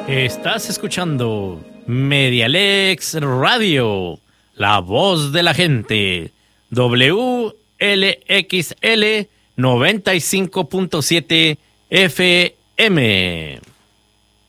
Estás escuchando Medialex Radio, la voz de la gente. WLXL 95.7 FM.